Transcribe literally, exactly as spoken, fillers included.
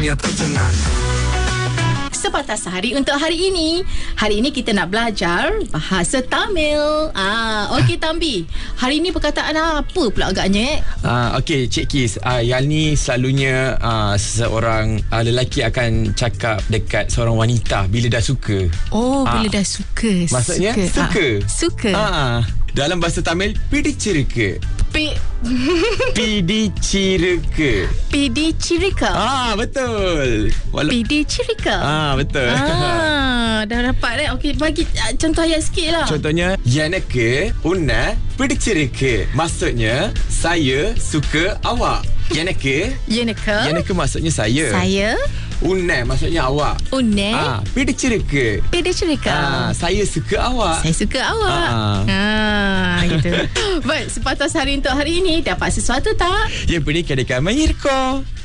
dunia tercengang. Sepatah Sehari untuk hari ini. Hari ini kita nak belajar bahasa Tamil. Ah, okey Tambi. Hari ini perkataan apa pula agaknya? Eh? Ah, okey Cik Kis, ah, yang ni selalunya ah, seseorang ah, lelaki akan cakap dekat seorang wanita bila dah suka. Oh, Ah, bila dah suka. maksudnya suka. suka. Ah, suka. Ah, dalam bahasa Tamil pidichirukku. Pi Pidichirukku. Pidi Cirika. Ah, betul. Wala- Pidi Cirika. ah, betul. Ah, dah dapat eh. Okey, bagi uh, contoh ayat sikit lah. Contohnya, எனக்கு உன்னை பிடிச்சிருக்கு. Maksudnya, saya suka awak. எனக்கு Yeneka. எனக்கு maksudnya saya. Saya. உன்னை maksudnya awak. Une. Ah, பிடிச்சிருக்கு. Pidi Cirika. Ah, saya suka awak. Saya suka awak. Ah. Ah, gitu. Baik, sepatah hari untuk hari ini dapat sesuatu tak? Yang penting kadang-kadang menirko.